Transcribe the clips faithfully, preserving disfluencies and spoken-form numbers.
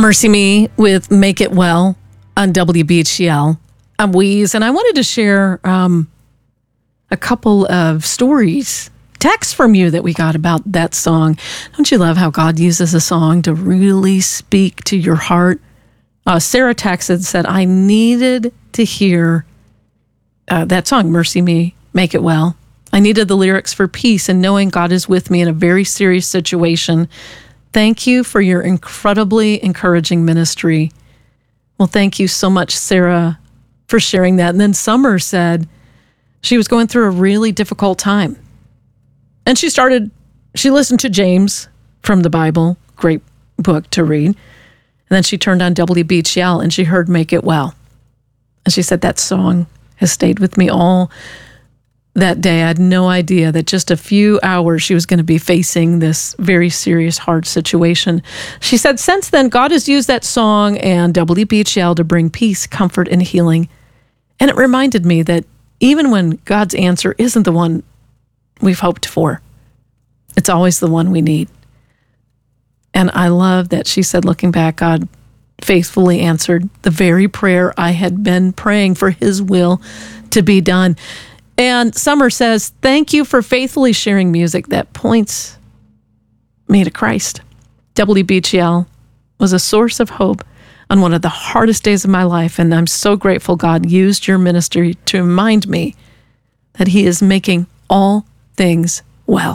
Mercy Me with Make It Well on W B G L. I'm Weeze, and I wanted to share um, a couple of stories, texts from you that we got about that song. Don't you love how God uses a song to really speak to your heart? Uh, Sarah texted, said, I needed to hear uh, that song, Mercy Me, Make It Well. I needed the lyrics for peace and knowing God is with me in a very serious situation. Thank you for your incredibly encouraging ministry. Well, thank you so much, Sarah, for sharing that. And then Summer said she was going through a really difficult time. And she started, she listened to James from the Bible, great book to read. And then she turned on W B G L and she heard Make It Well. And she said, that song has stayed with me all that day. I had no idea that just a few hours she was going to be facing this very serious, hard situation. She said, since then, God has used that song and W B G L to bring peace, comfort, and healing. And it reminded me that even when God's answer isn't the one we've hoped for, it's always the one we need. And I love that she said, looking back, God faithfully answered the very prayer I had been praying for his will to be done. And Summer says, thank you for faithfully sharing music that points me to Christ. W B G L was a source of hope on one of the hardest days of my life, and I'm so grateful God used your ministry to remind me that he is making all things well.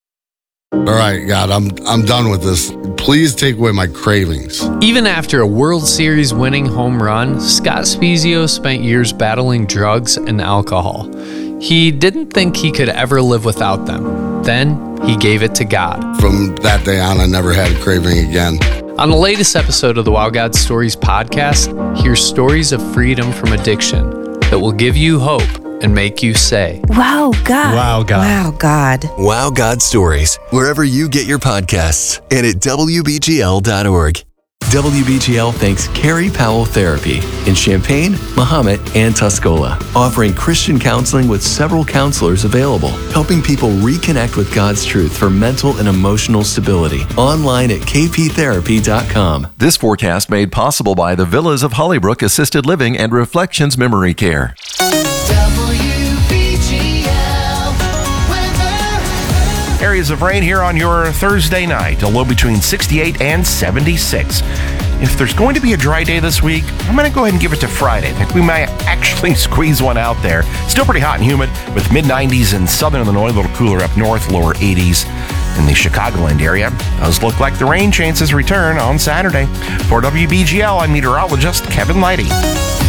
All right, God, I'm I'm done with this. Please take away my cravings. Even after a World Series winning home run, Scott Spiezio spent years battling drugs and alcohol. He didn't think he could ever live without them. Then he gave it to God. From that day on, I never had a craving again. On the latest episode of the Wow God Stories podcast, hear stories of freedom from addiction that will give you hope and make you say, Wow, God. Wow, God. Wow, God. Wow God Stories, wherever you get your podcasts and at W B G L dot org. W B G L thanks Carrie Powell Therapy in Champaign, Mahomet, and Tuscola, offering Christian counseling with several counselors available, helping people reconnect with God's truth for mental and emotional stability. Online at K P therapy dot com. This forecast made possible by the Villas of Hollybrook Assisted Living and Reflections Memory Care. Areas of rain here on your Thursday night, a low between sixty-eight and seventy-six. If there's going to be a dry day this week, I'm going to go ahead and give it to Friday. I think we might actually squeeze one out there. Still pretty hot and humid with mid nineties in southern Illinois, a little cooler up north, lower eighties in the Chicagoland area. Does look like the rain chances return on Saturday. For W B G L, I'm meteorologist Kevin Leidy.